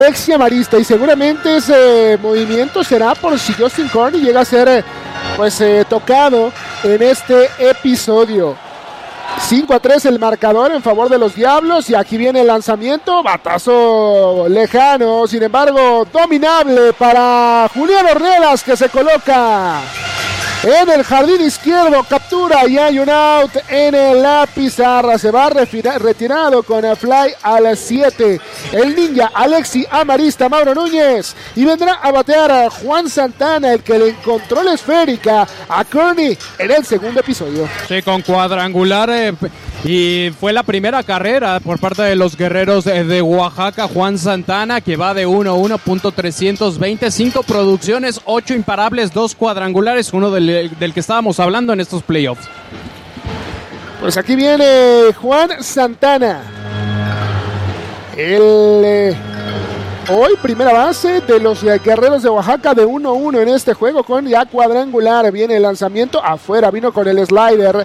Alexi Amarista, y seguramente ese movimiento será por si Justin Corney llega a ser tocado en este episodio. 5-3 el marcador en favor de los Diablos, y aquí viene el lanzamiento, batazo lejano, sin embargo dominable para Julián Ornelas, que se coloca en el jardín izquierdo, captura y hay un out en la pizarra. Se va retirado con el fly al 7 el ninja Alexi Amarista, Mauro Núñez, y vendrá a batear a Juan Santana, el que le encontró la esférica a Kearney en el segundo episodio. Sí, con cuadrangular, y fue la primera carrera por parte de los Guerreros de Oaxaca. Juan Santana, que va de 1-1, .320, 5 producciones, 8 imparables, 2 cuadrangulares, uno del que estábamos hablando en estos playoffs. Pues aquí viene Juan Santana, hoy primera base de los Guerreros de Oaxaca, de 1-1 en este juego con ya cuadrangular. Viene el lanzamiento afuera, vino con el slider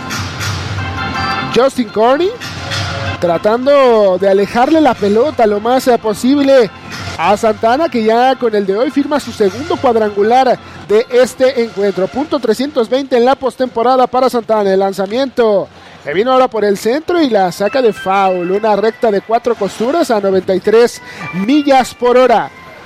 Justin Corney, tratando de alejarle la pelota lo más posible a Santana, que ya con el de hoy firma su segundo cuadrangular de este encuentro. .320 en la postemporada para Santana. El lanzamiento que vino ahora por el centro y la saca de foul. Una recta de 4 costuras a 93 millas por hora.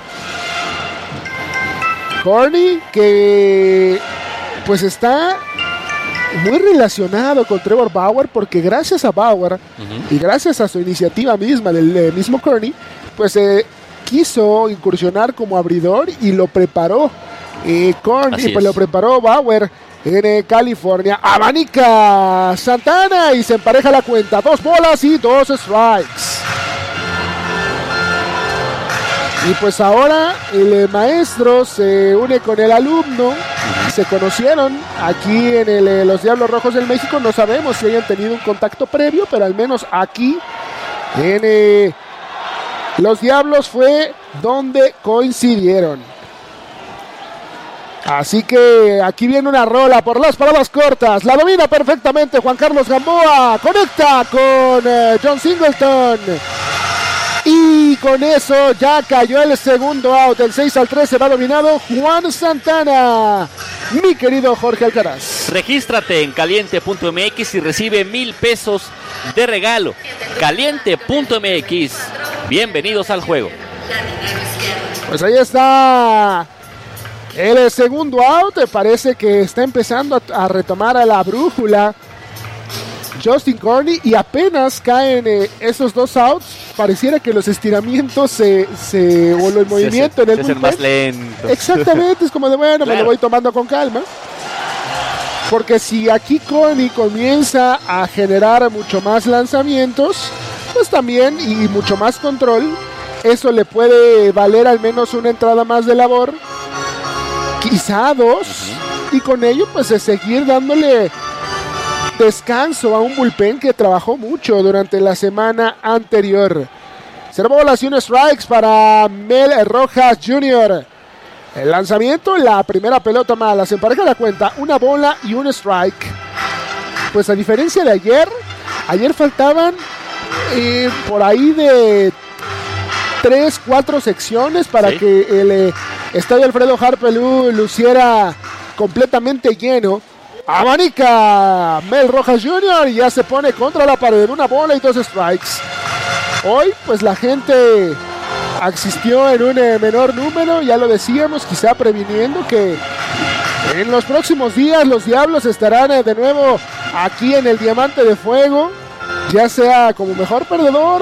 Corney, que pues está muy relacionado con Trevor Bauer, porque gracias a Bauer y gracias a su iniciativa misma del mismo Kearney, pues quiso incursionar como abridor y lo preparó Kearney, pues lo preparó Bauer en California. Abanica Santana y se empareja la cuenta, 2 bolas y 2 strikes. Y pues ahora el maestro se une con el alumno. Se conocieron aquí en los Diablos Rojos del México. No sabemos si hayan tenido un contacto previo, pero al menos aquí en los Diablos fue donde coincidieron. Así que aquí viene una rola por las paradas cortas. La domina perfectamente Juan Carlos Gamboa. Conecta con John Singleton. Y con eso ya cayó el segundo out. El 6-3 se va dominado Juan Santana. Mi querido Jorge Alcaraz. Regístrate en caliente.mx y recibe $1,000 de regalo. Caliente.mx. Bienvenidos al juego. Pues ahí está el segundo out. Parece que está empezando a retomar a la brújula Justin Corney, y apenas caen esos 2 outs, pareciera que los estiramientos o el movimiento en el bullpen más lento. Exactamente, es como de bueno, claro, me lo voy tomando con calma. Porque si aquí Corney comienza a generar mucho más lanzamientos, pues también, y mucho más control, eso le puede valer al menos una entrada más de labor, quizá 2, y con ello pues de seguir dándole descanso a un bullpen que trabajó mucho durante la semana anterior. 0 bolas y 1 strikes para Mel Rojas Jr. El lanzamiento, la primera pelota mala, se empareja la cuenta, 1 bola y 1 strike. Pues a diferencia de ayer faltaban por ahí de 3-4 secciones para que el estadio Alfredo Harpelú luciera completamente lleno. Abanica Mel Rojas Jr. y ya se pone contra la pared, 1 bola y 2 strikes. Hoy pues la gente asistió en un menor número, ya lo decíamos, quizá previniendo que en los próximos días los Diablos estarán de nuevo aquí en el Diamante de Fuego, ya sea como mejor perdedor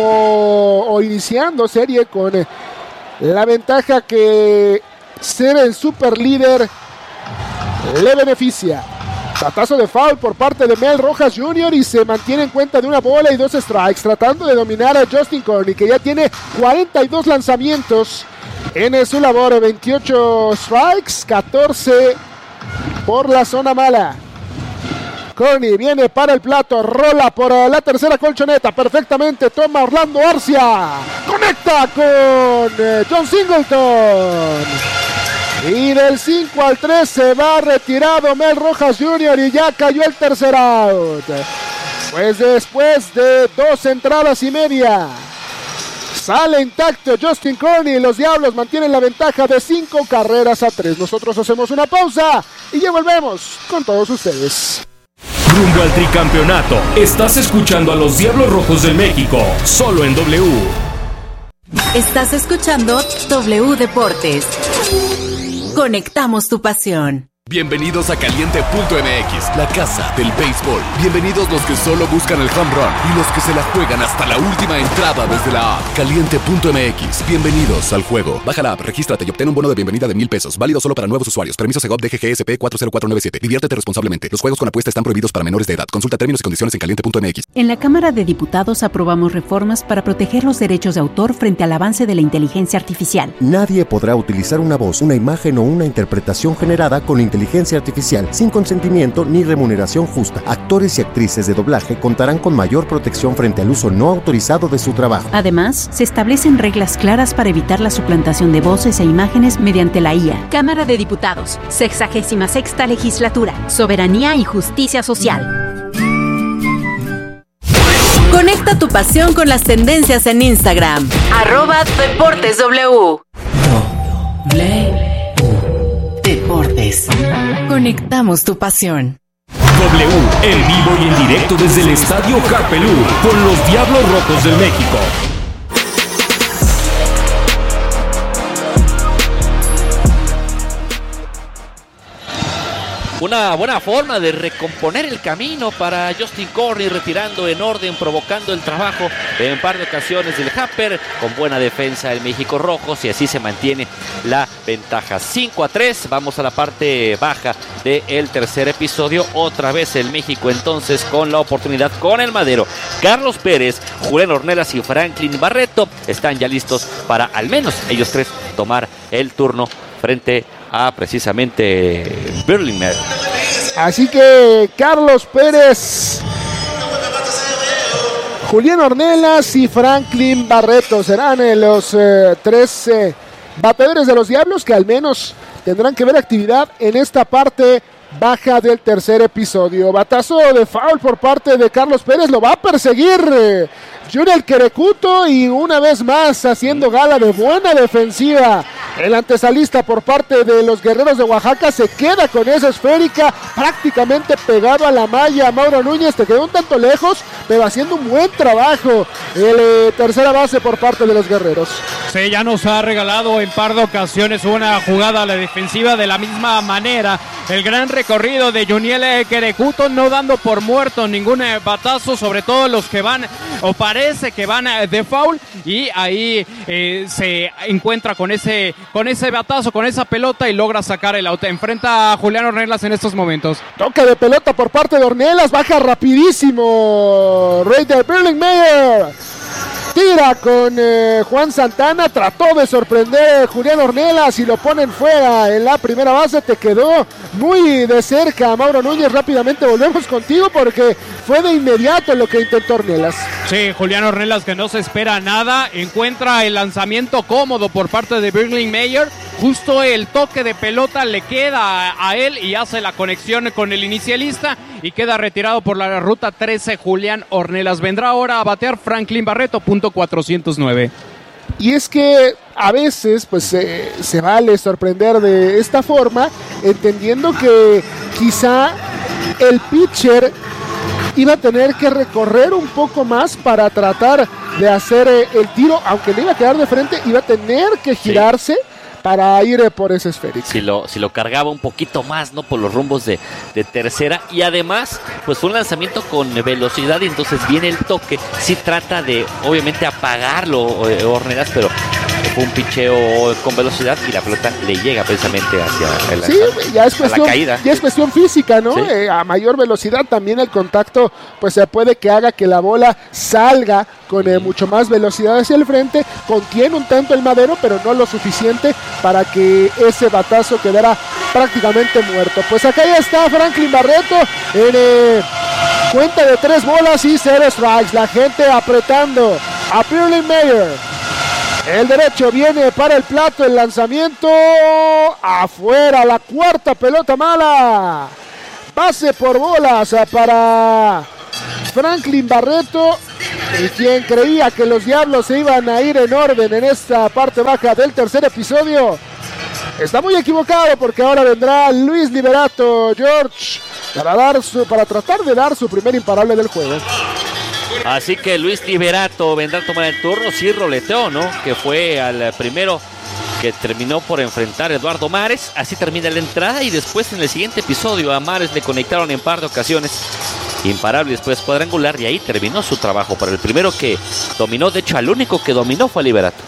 o iniciando serie con la ventaja que ser el super líder le beneficia. Batazo de foul por parte de Mel Rojas Jr. y se mantiene en cuenta de 1 bola y 2 strikes, tratando de dominar a Justin Corney, que ya tiene 42 lanzamientos en su labor, 28 strikes, 14 por la zona mala. Corney viene para el plato, rola por la tercera colchoneta, perfectamente toma Orlando Arcia, conecta con John Singleton. Y del 5-3 se va retirado Mel Rojas Jr. y ya cayó el tercer out. Pues después de 2 entradas y media, Sale intacto Justin Corney. Los Diablos mantienen la ventaja de 5-3. Nosotros hacemos una pausa y ya volvemos con todos ustedes. Rumbo al tricampeonato. Estás escuchando a los Diablos Rojos del México, solo en W. Estás escuchando W Deportes. Conectamos tu pasión. Bienvenidos a Caliente.mx, la casa del béisbol. Bienvenidos los que solo buscan el home run y los que se la juegan hasta la última entrada desde la app. Caliente.mx, bienvenidos al juego. Baja la app, regístrate y obtén un bono de bienvenida de $1,000. Válido solo para nuevos usuarios. Permiso Segov DGGSP 40497. Diviértete responsablemente. Los juegos con apuesta están prohibidos para menores de edad. Consulta términos y condiciones en Caliente.mx. En la Cámara de Diputados aprobamos reformas para proteger los derechos de autor frente al avance de la inteligencia artificial. Nadie podrá utilizar una voz, una imagen o una interpretación generada con inteligencia artificial sin consentimiento ni remuneración justa. Actores y actrices de doblaje contarán con mayor protección frente al uso no autorizado de su trabajo. Además, se establecen reglas claras para evitar la suplantación de voces e imágenes mediante la IA. Cámara de Diputados, 66ª Legislatura, Soberanía y Justicia Social. Conecta tu pasión con las tendencias en Instagram. @DeportesW. Deportes. Conectamos tu pasión. W, en vivo y en directo desde el Estadio Carpelú, con los Diablos Rojos del México. Una buena forma de recomponer el camino para Justin Corney, retirando en orden, provocando el trabajo en un par de ocasiones del Happer, con buena defensa el México Rojos, y así se mantiene la ventaja. 5-3, vamos a la parte baja del tercer episodio. Otra vez el México entonces con la oportunidad con el madero. Carlos Pérez, Julián Ornelas y Franklin Barreto están ya listos para al menos ellos tres tomar el turno frente a precisamente Berliner. Así que Carlos Pérez, Julián Ornelas y Franklin Barreto serán los tres bateadores de los Diablos que al menos tendrán que ver actividad en esta parte baja del tercer episodio. Batazo de foul por parte de Carlos Pérez, lo va a perseguir Junior Querecuto, y una vez más haciendo gala de buena defensiva. El antesalista por parte de los Guerreros de Oaxaca se queda con esa esférica prácticamente pegado a la malla. Mauro Núñez, te quedó un tanto lejos, pero haciendo un buen trabajo el tercera base por parte de los Guerreros. Sí, ya nos ha regalado en par de ocasiones una jugada a la defensiva de la misma manera. El gran recorrido de Juniel Querecuto, no dando por muerto ningún batazo, sobre todo los que van o parece que van de foul, y ahí se encuentra con ese batazo, con esa pelota, y logra sacar el out. Enfrenta a Julián Ornelas en estos momentos. Toque de pelota por parte de Ornelas, baja rapidísimo Raider Berlingmeyer. Tira con Juan Santana, trató de sorprender Julián Ornelas y lo ponen fuera en la primera base. Te quedó muy de cerca Mauro Núñez. Rápidamente volvemos contigo porque fue de inmediato lo que intentó Ornelas. Sí, Julián Ornelas, que no se espera nada, encuentra el lanzamiento cómodo por parte de Berlingmeyer. Justo el toque de pelota le queda a él y hace la conexión con el inicialista y queda retirado por la ruta 13 Julián Ornelas. Vendrá ahora a batear Franklin Barreto, punto 409. Y es que a veces pues se vale sorprender de esta forma, entendiendo que quizá el pitcher iba a tener que recorrer un poco más para tratar de hacer el tiro, aunque le iba a quedar de frente, iba a tener que girarse. Sí. Para ir por ese esférico. Si lo cargaba un poquito más, ¿no? Por los rumbos de tercera. Y además, pues un lanzamiento con velocidad, y entonces viene el toque. Sí trata de, obviamente, apagarlo Ornelas, pero fue un picheo con velocidad y la pelota le llega precisamente hacia la caída. Ya es cuestión física, ¿no? Sí. A mayor velocidad también el contacto pues se puede que haga que la bola salga con mucho más velocidad hacia el frente. Contiene un tanto el madero, pero no lo suficiente para que ese batazo quedara prácticamente muerto. Pues acá ya está Franklin Barreto en cuenta de 3 bolas y 0 strikes. La gente apretando a Berlingmeyer. El derecho viene para el plato, el lanzamiento afuera, la cuarta pelota mala. Base por bolas para Franklin Barreto, y quien creía que los Diablos se iban a ir en orden en esta parte baja del tercer episodio, está muy equivocado, porque ahora vendrá Luis Liberato, George, para tratar de dar su primer imparable del juego. Así que Luis Liberato vendrá a tomar el turno. Sí, roleteó, ¿no? Que fue al primero que terminó por enfrentar a Eduardo Mares. Así termina la entrada, y después en el siguiente episodio a Mares le conectaron en par de ocasiones. Imparable, después cuadrangular, y ahí terminó su trabajo. Pero el primero que dominó, de hecho, al único que dominó fue Liberato.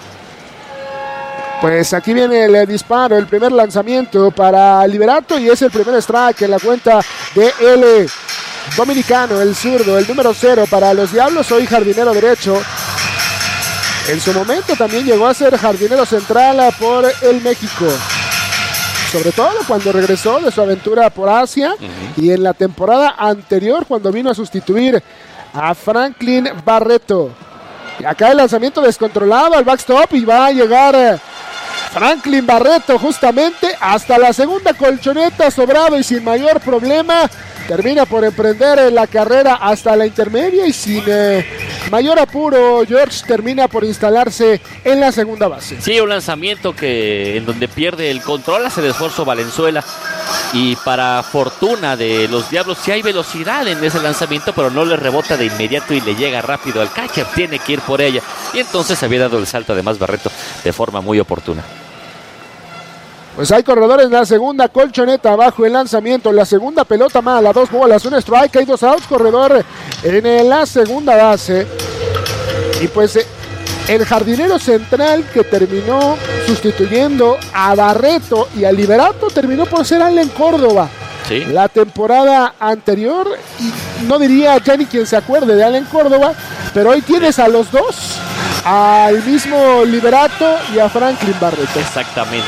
Pues aquí viene el disparo, el primer lanzamiento para Liberato, y es el primer strike en la cuenta de el dominicano, el zurdo, el número 0 para los Diablos, hoy jardinero derecho. En su momento también llegó a ser jardinero central por el México, sobre todo cuando regresó de su aventura por Asia, y en la temporada anterior cuando vino a sustituir a Franklin Barreto. Y acá el lanzamiento descontrolado al backstop, y va a llegar Franklin Barreto justamente hasta la segunda colchoneta, sobrado y sin mayor problema. Termina por emprender la carrera hasta la intermedia, y sin mayor apuro George termina por instalarse en la segunda base. Sí, un lanzamiento en donde pierde el control, hace el esfuerzo Valenzuela, y para fortuna de los Diablos sí hay velocidad en ese lanzamiento, pero no le rebota de inmediato y le llega rápido al catcher, tiene que ir por ella, y entonces había dado el salto además Barreto de forma muy oportuna. Pues hay corredores en la segunda colchoneta, bajo el lanzamiento, la segunda pelota mala, 2 bolas, 1 strike, hay 2 outs, corredor en la segunda base. Y pues el jardinero central que terminó sustituyendo a Barreto y a Liberato terminó por ser Allen Córdoba. ¿Sí? La temporada anterior, y no diría ya ni quien se acuerde de Allen Córdoba, pero hoy tienes a los dos, al mismo Liberato y a Franklin Barreto. Exactamente.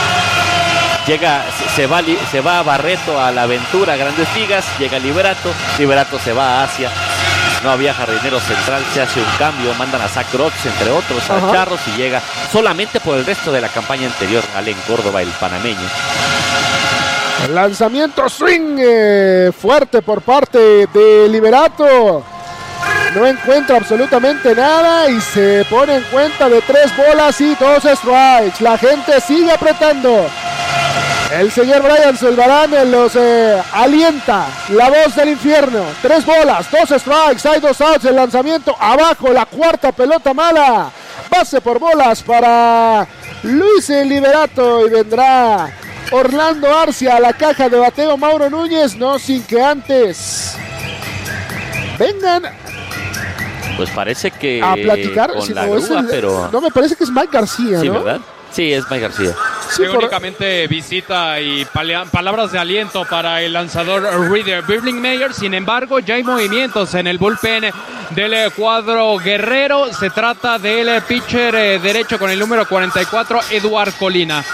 Se va Barreto a la aventura, a Grandes Ligas, llega Liberato se va a Asia, no había jardinero central, se hace un cambio, mandan a Zach Grotz, entre otros, a Charros, y llega solamente por el resto de la campaña anterior, Allen Córdoba, el panameño. El lanzamiento swing fuerte por parte de Liberato. No encuentra absolutamente nada y se pone en cuenta de 3 bolas y 2 strikes. La gente sigue apretando. El señor Brian Zulbarán los alienta. La voz del infierno. 3 bolas, 2 strikes, hay 2 outs. El lanzamiento abajo, la cuarta pelota mala. Base por bolas para Luis Liberato, y vendrá Orlando Arcia a la caja de bateo. Mauro Núñez, no sin que antes vengan pues parece que a platicar con la grúa, pero no, me parece que es Mike García, sí, ¿no? ¿verdad? Sí, es Mike García. Sí, únicamente visita y palabras de aliento para el lanzador Reader Birling-Meyer. Sin embargo, ya hay movimientos en el bullpen del cuadro guerrero. Se trata del pitcher derecho con el número 44, Eduard Colina.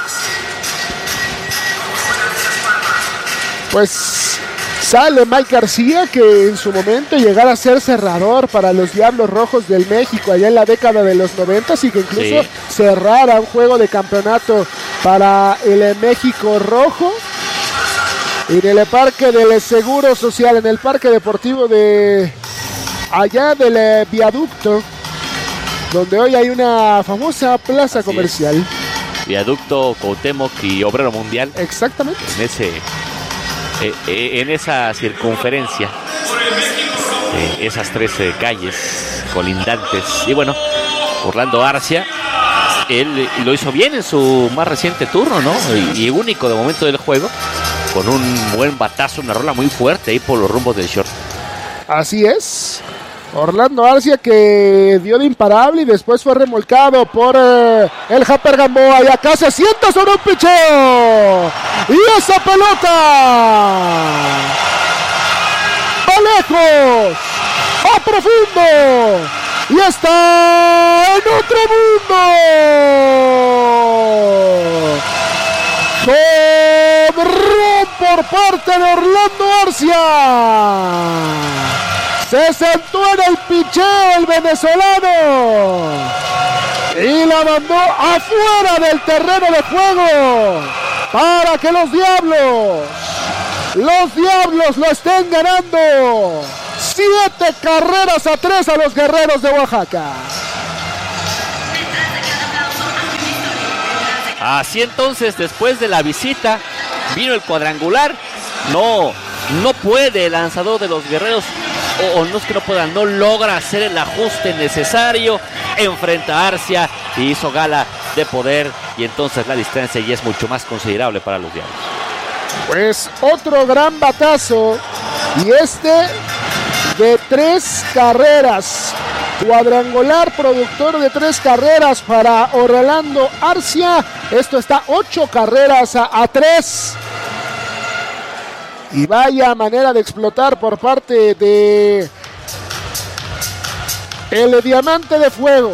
Pues sale Mike García, que en su momento llegara a ser cerrador para los Diablos Rojos del México allá en la década de los 90, y que incluso cerrara un juego de campeonato para el México Rojo en el parque del Seguro Social, en el parque deportivo de allá del Viaducto, donde hoy hay una famosa plaza comercial. Viaducto, Cuauhtémoc y Obrero Mundial. Exactamente. En esa circunferencia, esas 13 calles colindantes. Y bueno, Orlando Arcia, él lo hizo bien en su más reciente turno, ¿no? Y único de momento del juego, con un buen batazo, una rola muy fuerte ahí por los rumbos del short. Así es. Orlando Arcia, que dio de imparable y después fue remolcado por el Japper Gamboa, y acá se sienta sobre un picheo, y esa pelota va lejos, va profundo, y está en otro mundo. Jonrón por parte de Orlando Arcia. Se sentó en el picheo el venezolano y la mandó afuera del terreno de juego para que los Diablos lo estén ganando 7 carreras a 3 a los Guerreros de Oaxaca. Así entonces, después de la visita, vino el cuadrangular. No puede el lanzador de los Guerreros, o no es que no pueda, no logra hacer el ajuste necesario. Enfrenta a Arcia y hizo gala de poder, y entonces la distancia ya es mucho más considerable para los Diablos. Pues otro gran batazo, y este de 3 carreras. Cuadrangular productor de 3 carreras para Orlando Arcia. Esto está 8 carreras a 3. Y vaya manera de explotar por parte de el Diamante de Fuego.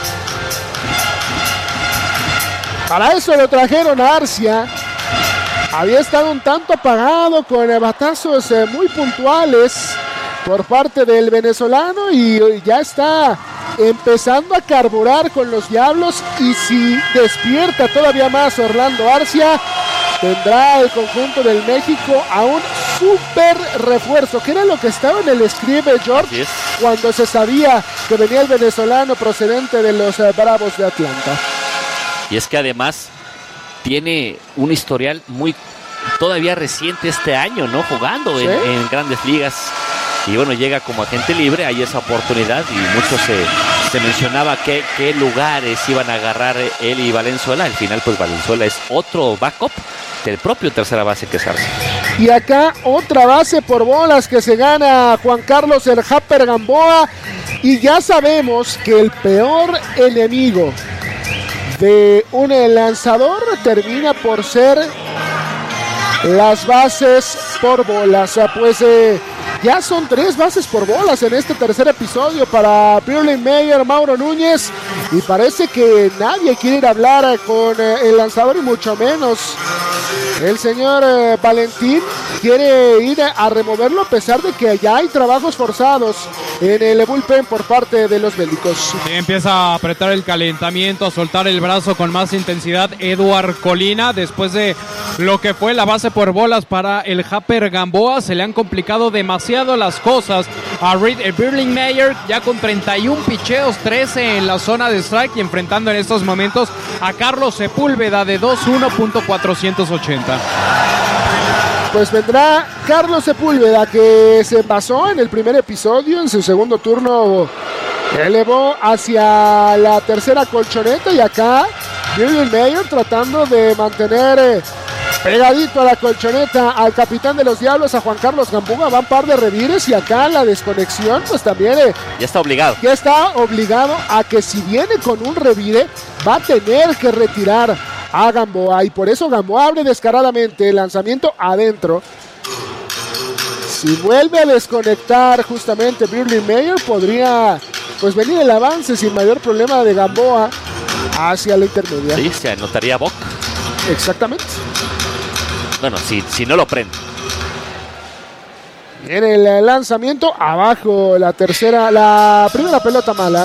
Para eso lo trajeron a Arcia. Había estado un tanto apagado con batazos muy puntuales por parte del venezolano, y ya está empezando a carburar con los Diablos. Y si despierta todavía más Orlando Arcia, tendrá el conjunto del México a un super refuerzo, que era lo que estaba en el script, George, cuando se sabía que venía el venezolano procedente de los Bravos de Atlanta. Y es que además tiene un historial muy todavía reciente este año, ¿no? Jugando ¿sí? en grandes ligas. Y bueno, llega como agente libre, hay esa oportunidad, y mucho se mencionaba qué lugares iban a agarrar él y Valenzuela. Al final, pues Valenzuela es otro backup del propio tercera base que es Arcia. Y acá otra base por bolas que se gana Juan Carlos el Japper Gamboa. Y ya sabemos que el peor enemigo de un lanzador termina por ser las bases por bolas. Pues ya son 3 bases por bolas en este tercer episodio para Birling Meyer, Mauro Núñez, y parece que nadie quiere ir a hablar con el lanzador, y mucho menos el señor Valentín quiere ir a removerlo, a pesar de que ya hay trabajos forzados en el bullpen por parte de los bélicos. Sí, empieza a apretar el calentamiento, a soltar el brazo con más intensidad Eduard Colina. Después de lo que fue la base por bolas para el Japper Gamboa, se le han complicado demasiado las cosas a Birling Meyer, ya con 31 picheos, 13 en la zona de strike, y enfrentando en estos momentos a Carlos Sepúlveda de 2-1.480. Pues vendrá Carlos Sepúlveda, que se basó en el primer episodio. En su segundo turno elevó hacia la tercera colchoneta, y acá Birling Meyer tratando de mantener pegadito a la colchoneta al capitán de los Diablos, a Juan Carlos Gamboa. Va un par de revires, y acá la desconexión pues también ya está obligado. Ya está obligado a que, si viene con un revire, va a tener que retirar a Gamboa, y por eso Gamboa abre descaradamente el lanzamiento adentro. Si vuelve a desconectar justamente Birling Meyer, podría pues venir el avance sin mayor problema de Gamboa hacia la intermedia. Sí, se anotaría Bock. Exactamente. Bueno, si no lo prende. En el lanzamiento abajo, la primera pelota mala.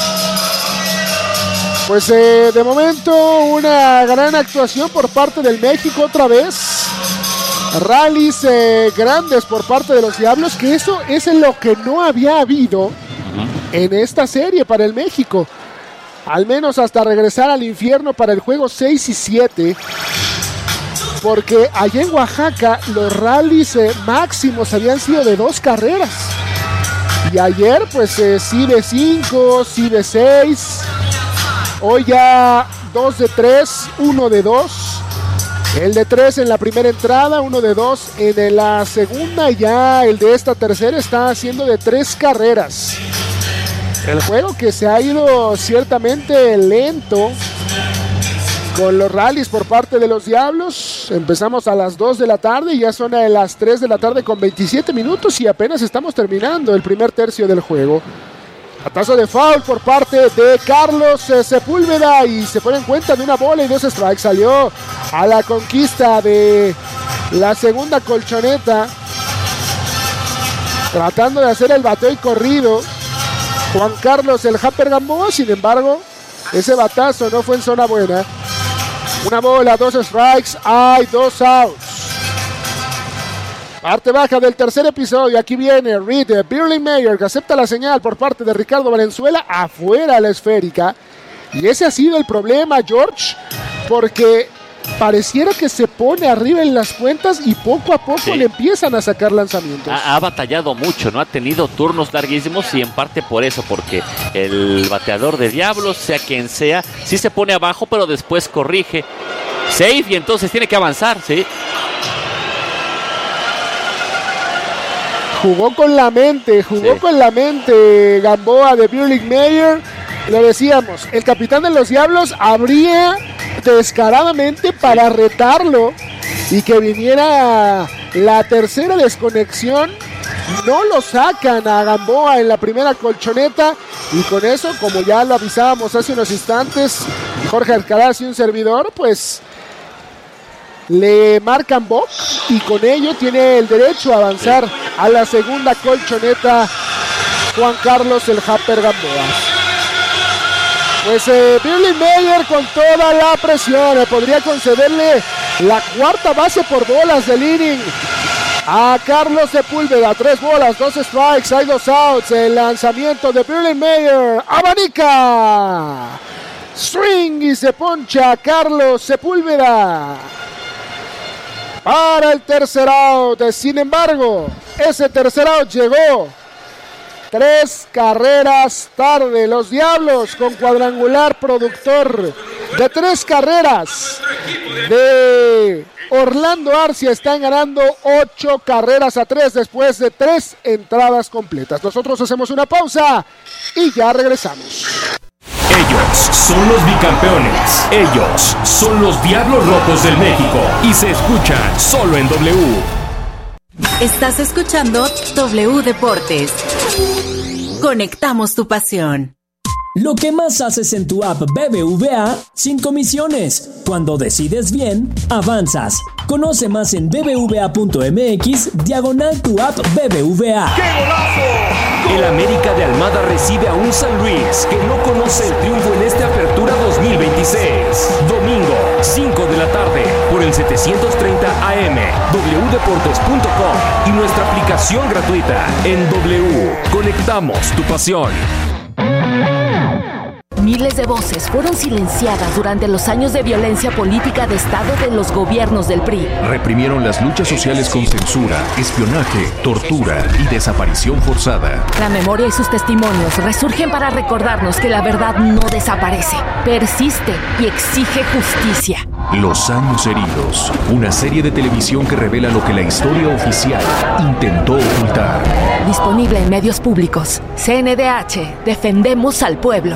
Pues de momento una gran actuación por parte del México otra vez. Rallies grandes por parte de los Diablos, que eso es lo que no había habido en esta serie para el México. Al menos hasta regresar al infierno para el juego 6 y 7. Porque allá en Oaxaca los rallies máximos habían sido de 2 carreras. Y ayer pues sí de 5, sí de 6. Hoy ya 2 de 3, 1 de 2. El de 3 en la primera entrada, 1 de 2 en la segunda. Ya el de esta tercera está haciendo de 3 carreras. El juego que se ha ido ciertamente lento con los rallies por parte de los Diablos. Empezamos a las 2 de la tarde y ya son a las 3 de la tarde con 27 minutos y apenas estamos terminando el primer tercio del juego. Batazo de foul por parte de Carlos Sepúlveda y se pone en cuenta de una bola y 2 strikes. Salió a la conquista de la segunda colchoneta, tratando de hacer el bateo y corrido Juan Carlos el Japper Gamboa. Sin embargo, ese batazo no fue en zona buena. Una bola, 2 strikes, hay 2 outs. Parte baja del tercer episodio, aquí viene Reed Birling-Meyer, que acepta la señal por parte de Ricardo Valenzuela, afuera la esférica. Y ese ha sido el problema, George, porque pareciera que se pone arriba en las cuentas y poco a poco le empiezan a sacar lanzamientos. Ha batallado mucho, no ha tenido turnos larguísimos y en parte por eso, porque el bateador de Diablos, sea quien sea, sí se pone abajo, pero después corrige. Safe y entonces tiene que avanzar, ¿sí? Jugó con la mente Gamboa de Birling-Meyer. Lo decíamos, el capitán de los Diablos abría descaradamente para retarlo y que viniera la tercera desconexión. No lo sacan a Gamboa en la primera colchoneta y con eso, como ya lo avisábamos hace unos instantes, Jorge Alcaraz y un servidor, pues le marcan box y con ello tiene el derecho a avanzar a la segunda colchoneta Juan Carlos el Happer Gamboa. Pues Birling-Meyer con toda la presión podría concederle la cuarta base por bolas del inning a Carlos Sepúlveda. 3 bolas, 2 strikes, hay 2 outs. El lanzamiento de Birling-Meyer, abanica, swing y se poncha Carlos Sepúlveda para el tercer out. Sin embargo, ese tercer out llegó 3 carreras tarde. Los Diablos con cuadrangular productor de 3 carreras de Orlando Arcia están ganando 8 carreras a 3 después de 3 entradas completas. Nosotros hacemos una pausa y ya regresamos. Ellos son los bicampeones. Ellos son los Diablos Rojos del México. Y se escuchan solo en W. Estás escuchando W Deportes. Conectamos tu pasión. Lo que más haces en tu app BBVA sin comisiones. Cuando decides bien, avanzas. Conoce más en bbva.mx/tu app BBVA. ¡Qué golazo! El América de Almada recibe a un San Luis que no conoce el triunfo en esta apertura 2026. Domingo, 5 de la tarde, por el 730 AM, wdeportes.com y nuestra aplicación gratuita en W. Conectamos tu pasión. Miles de voces fueron silenciadas durante los años de violencia política de Estado de los gobiernos del PRI. Reprimieron las luchas sociales con censura, espionaje, tortura y desaparición forzada. La memoria y sus testimonios resurgen para recordarnos que la verdad no desaparece, persiste y exige justicia. Los años heridos, una serie de televisión que revela lo que la historia oficial intentó ocultar. Disponible en medios públicos. CNDH, defendemos al pueblo.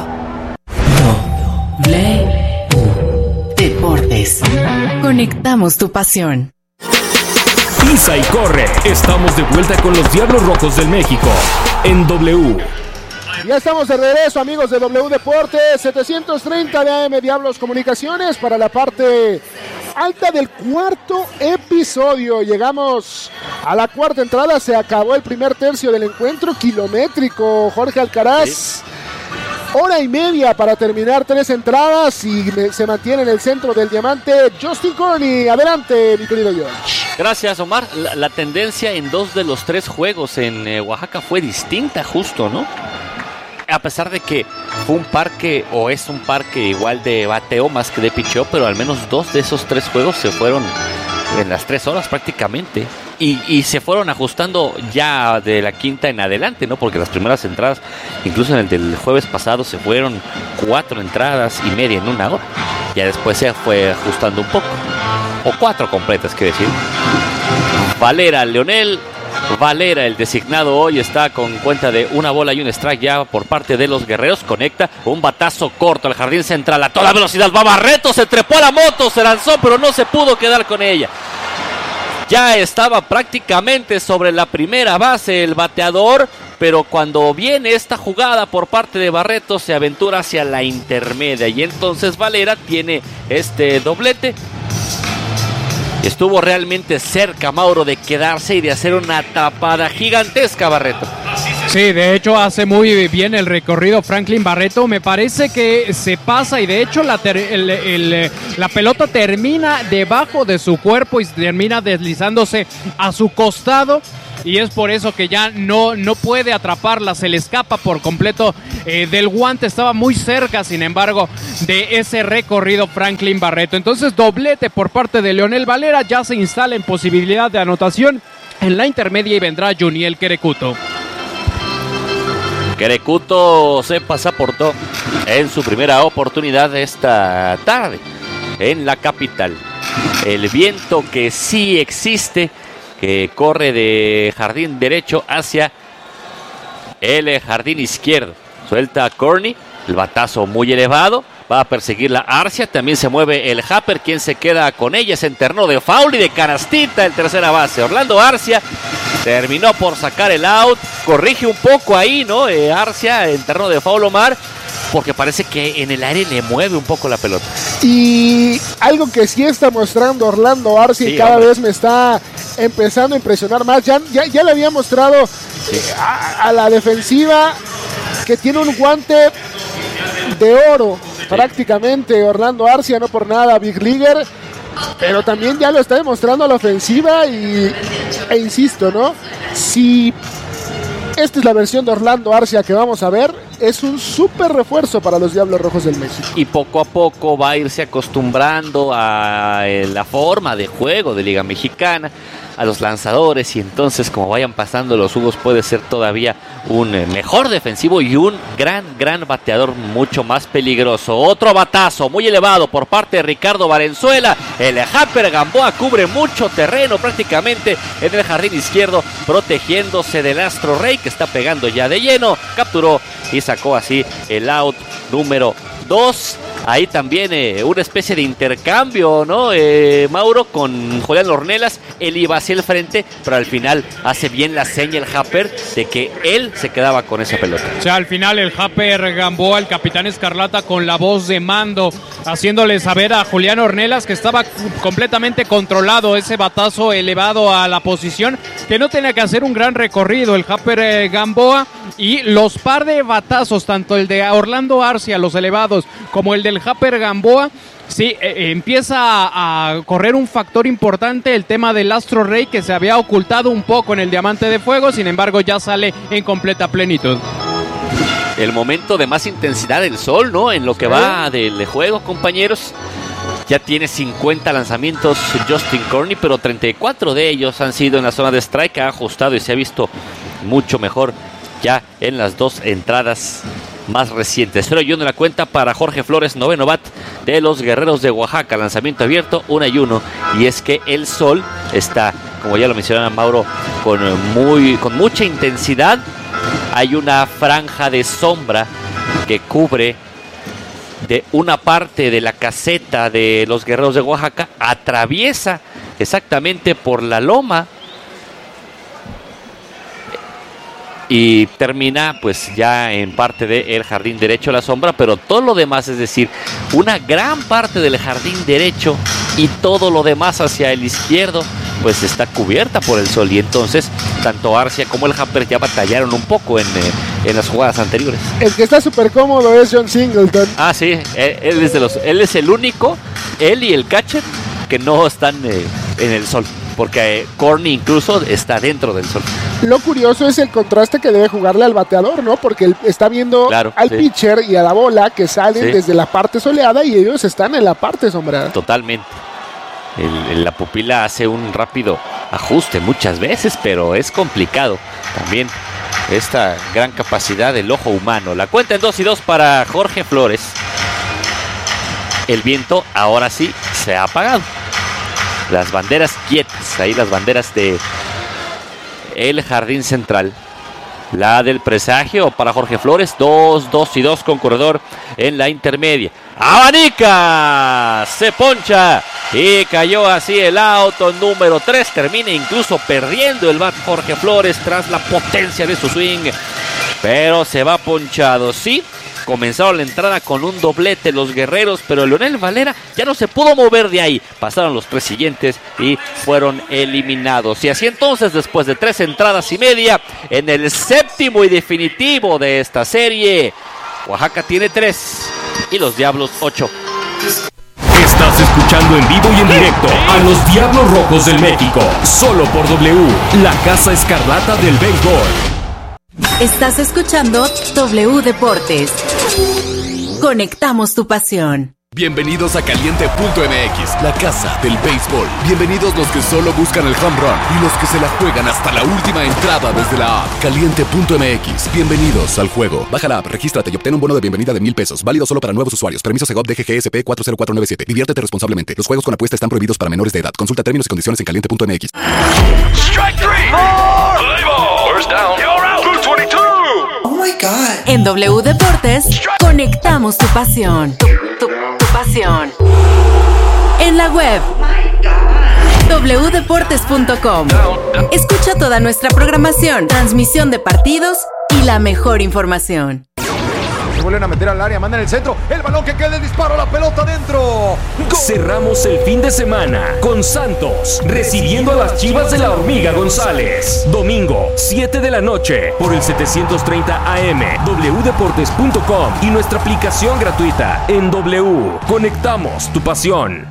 Deportes. Conectamos tu pasión. Pisa y corre. Estamos de vuelta con los Diablos Rojos del México en W. Ya estamos de regreso, amigos de W Deportes, 730 de AM Diablos Comunicaciones para la parte alta del cuarto episodio. Llegamos a la cuarta entrada, se acabó el primer tercio del encuentro kilométrico. Jorge Alcaraz. Sí. Hora y media para terminar 3 entradas y se mantiene en el centro del diamante Justin Corney. Adelante, mi querido George. Gracias, Omar. La tendencia en 2 de los 3 juegos en Oaxaca fue distinta, justo, ¿no? A pesar de que fue un parque, o es un parque igual de bateo más que de picheo, pero al menos 2 de esos 3 juegos se fueron en las 3 horas prácticamente. Y se fueron ajustando ya de la quinta en adelante, ¿no? Porque las primeras entradas, incluso en el del jueves pasado, se fueron 4 entradas y media en 1 hora. Ya después se fue ajustando un poco. O 4 completas, quiero decir. Valera, Leonel Valera, el designado hoy, está con cuenta de 1 bola y 1 strike ya por parte de los guerreros. Conecta un batazo corto al jardín central a toda velocidad. Va Barreto, se trepó a la moto, se lanzó, pero no se pudo quedar con ella. Ya estaba prácticamente sobre la primera base el bateador, pero cuando viene esta jugada por parte de Barreto, se aventura hacia la intermedia y entonces Valera tiene este doblete. Estuvo realmente cerca, Mauro, de quedarse y de hacer una tapada gigantesca, Barreto. Sí, de hecho hace muy bien el recorrido Franklin Barreto. Me parece que se pasa y de hecho la pelota termina debajo de su cuerpo y termina deslizándose a su costado. Y es por eso que ya no puede atraparla, se le escapa por completo del guante. Estaba muy cerca, sin embargo, de ese recorrido Franklin Barreto. Entonces, doblete por parte de Leonel Valera, ya se instala en posibilidad de anotación en la intermedia y vendrá Juniel Querecuto. Querecuto se pasaportó en su primera oportunidad esta tarde en la capital. El viento que sí existe, que corre de jardín derecho hacia el jardín izquierdo. Suelta a Corny, el batazo muy elevado, va a perseguir la Arcia, también se mueve el Happer, quien se queda con ella, se internó de foul y de canastita el tercera base. Orlando Arcia terminó por sacar el out, corrige un poco ahí, ¿no? Arcia internó de foul Omar, porque parece que en el aire le mueve un poco la pelota. Y algo que sí está mostrando Orlando Arcia, sí, y cada vez me está empezando a impresionar más. Ya le había mostrado a la defensiva que tiene un guante de oro, prácticamente Orlando Arcia, no por nada Big Leaguer, pero también ya lo está demostrando a la ofensiva e insisto, ¿no? Si esta es la versión de Orlando Arcia que vamos a ver, es un súper refuerzo para los Diablos Rojos del México. Y poco a poco va a irse acostumbrando a la forma de juego de Liga Mexicana, a los lanzadores, y entonces como vayan pasando los jugos puede ser todavía un mejor defensivo y un gran bateador mucho más peligroso. Otro batazo muy elevado por parte de Ricardo Valenzuela. El Happer Gamboa cubre mucho terreno prácticamente en el jardín izquierdo, protegiéndose del Astro Rey que está pegando ya de lleno. Capturó y sacó así el out número 2. Ahí también una especie de intercambio, ¿no? Mauro con Julián Ornelas. Él iba hacia el frente, pero al final hace bien la seña el Happer de que él se quedaba con esa pelota. O sea, al final el Happer Gamboa, el capitán Escarlata, con la voz de mando, haciéndole saber a Julián Ornelas que estaba completamente controlado ese batazo elevado a la posición, que no tenía que hacer un gran recorrido el Happer Gamboa, y los par de batazos, tanto el de Orlando Arcia, los elevados, como el del Happer Gamboa, sí, empieza a correr un factor importante, el tema del Astro Rey, que se había ocultado un poco en el Diamante de Fuego, sin embargo ya sale en completa plenitud. El momento de más intensidad del sol, ¿no? En lo que va del juego, compañeros. Ya tiene 50 lanzamientos Justin Corny, pero 34 de ellos han sido en la zona de strike. Ha ajustado y se ha visto mucho mejor ya en las dos entradas más recientes. 0-1 en la cuenta para Jorge Flores, noveno bat de los Guerreros de Oaxaca. Lanzamiento abierto, 1-1. Y es que el sol está, como ya lo mencionaba Mauro, con mucha intensidad. Hay una franja de sombra que cubre de una parte de la caseta de los Guerreros de Oaxaca, atraviesa exactamente por la loma y termina pues ya en parte del jardín derecho la sombra, pero todo lo demás, es decir, una gran parte del jardín derecho y todo lo demás hacia el izquierdo pues está cubierta por el sol, y entonces tanto Arcia como el Happer ya batallaron un poco en las jugadas anteriores. El que está súper cómodo es John Singleton. Ah, sí, él es el único, él y el catcher, que no están en el sol, porque Corny incluso está dentro del sol. Lo curioso es el contraste que debe jugarle al bateador, ¿no? Porque él está viendo al pitcher y a la bola que salen desde la parte soleada y ellos están en la parte sombreada. Totalmente. La pupila hace un rápido ajuste muchas veces, pero es complicado también esta gran capacidad del ojo humano. La cuenta en 2-2 para Jorge Flores. El viento ahora sí se ha apagado. Las banderas quietas, ahí las banderas de el jardín central. La del presagio para Jorge Flores, 2-2 con corredor en la intermedia. ¡Abanica! Se poncha y cayó así el auto número 3. Termina incluso perdiendo el bat Jorge Flores tras la potencia de su swing, pero se va ponchado. Sí, comenzaron la entrada con un doblete los guerreros, pero Leonel Valera ya no se pudo mover de ahí. Pasaron los 3 siguientes y fueron eliminados. Y así entonces, después de 3 entradas y media, en el séptimo y definitivo de esta serie, Oaxaca tiene 3 y los Diablos 8. Estás escuchando en vivo y en directo a los Diablos Rojos del México, solo por W, la Casa Escarlata del béisbol. Estás escuchando W Deportes. Conectamos tu pasión. Bienvenidos a Caliente.mx, la casa del béisbol. Bienvenidos los que solo buscan el home run y los que se la juegan hasta la última entrada desde la app. Caliente.mx, bienvenidos al juego. Baja la app, regístrate y obtén un bono de bienvenida de $1,000. Válido solo para nuevos usuarios. Permiso Segov DGGSP 40497. Diviértete responsablemente. Los juegos con apuesta están prohibidos para menores de edad. Consulta términos y condiciones en Caliente.mx. Strike 3. Play ball. First down. You're out. 222. Oh my God. En W Deportes, conectamos tu pasión. Tu pasión. En la web wdeportes.com. Escucha toda nuestra programación, transmisión de partidos y la mejor información. Se vuelven a meter al área, mandan el centro, el balón que queda, el disparo, la pelota dentro. ¡Gol! Cerramos el fin de semana con Santos recibiendo a las Chivas de la Hormiga González. Domingo, 7 de la noche, por el 730 AM, wdeportes.com y nuestra aplicación gratuita en W. Conectamos tu pasión.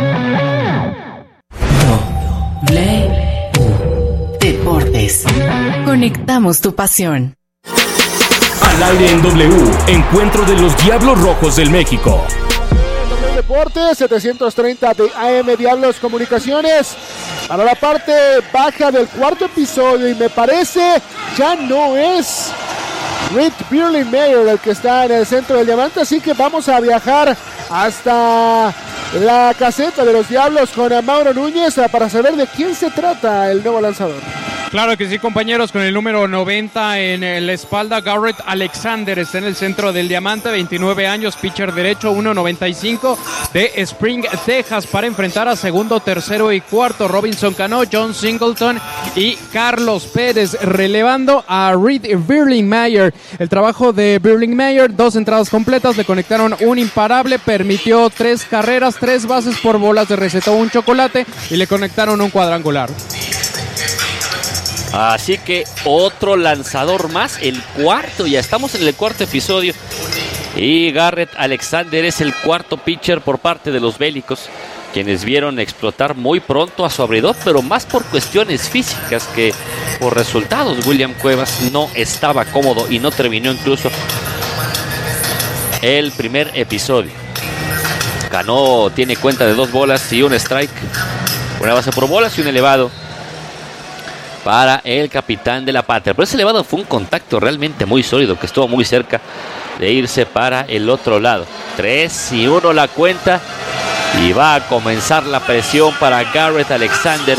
W Deportes. Conectamos tu pasión. Al aire en W, encuentro de los Diablos Rojos del México. Deportes 730 de AM Diablos Comunicaciones. Para la parte baja del cuarto episodio, y me parece ya no es Reed Birling-Meyer el que está en el centro del diamante, así que vamos a viajar hasta la caseta de los Diablos con Mauro Núñez para saber de quién se trata el nuevo lanzador. Claro que sí, compañeros, con el número 90 en la espalda, Garrett Alexander está en el centro del diamante, 29 años, pitcher derecho, 1.95 de Spring, Texas, para enfrentar a segundo, tercero y cuarto, Robinson Cano, John Singleton y Carlos Pérez, relevando a Reed Birling-Meyer. El trabajo de Birling-Meyer, 2 entradas completas, le conectaron un imparable, permitió 3 carreras, 3 bases por bolas, de recetó un chocolate y le conectaron un cuadrangular. Así que otro lanzador más, el cuarto, ya estamos en el cuarto episodio. Y Garrett Alexander es el cuarto pitcher por parte de los Bélicos, quienes vieron explotar muy pronto a su abridor, pero más por cuestiones físicas que por resultados. William Cuevas no estaba cómodo y no terminó incluso el primer episodio. Cano tiene cuenta de 2 bolas y un strike, una base por bolas y un elevado para el capitán de la patria. Pero ese elevado fue un contacto realmente muy sólido, que estuvo muy cerca de irse para el otro lado. 3-1 la cuenta, y va a comenzar la presión para Garrett Alexander,